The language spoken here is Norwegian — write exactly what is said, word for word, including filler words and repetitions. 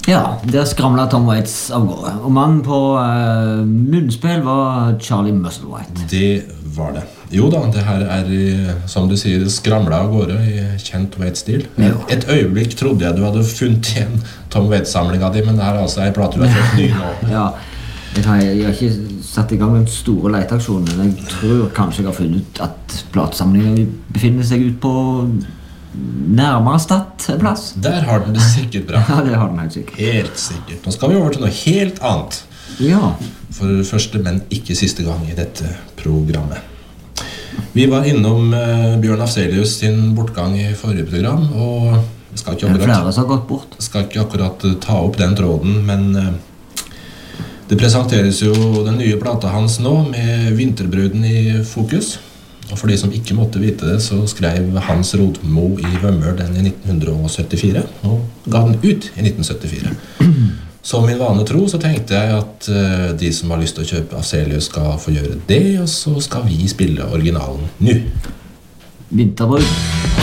Ja, der skramlet Tom Waits av gårde. Og mannen på uh, munnspill var Charlie Musselwhite. Det var det. Jo da, det her er, som du sier, skramlet av gårde i kjent Waits-stil. Et øyeblikk trodde jeg du hadde funnet igjen Tom Waits-samlinga di, men det her er altså en plate du har fått ny nå. Ja, jeg har, jeg har ikke satt i gang den store leteaksjonen, men jeg tror kanskje jeg har funnet ut at platesamlingen befinner seg ut på nærmere Stad en plass. Der har den det sikkert bra. Ja, det har den helt sikkert. Helt sikkert. Nå skal vi over til noe helt annet. Ja. For første, men ikke siste gang i dette programmet. Vi var innom uh, Bjørn Afzelius sin bortgang i forrige program, og jeg skal ikke akkurat, flere som har gått bort. skal ikke akkurat uh, ta opp den tråden, men uh, det presenteres jo den nye plata hans nå med Vinterbruden i fokus. Og for de som ikke måtte vite det, så skrev Hans Rodmo i Vømmøl den i nitten syttifire, og ga den ut i nitten syttifire. Som min vane tro, så tenkte jeg at uh, de som har lyst til å kjøpe Afzelius skal få gjøre det, og så skal vi spille originalen nå. Vinterbruden.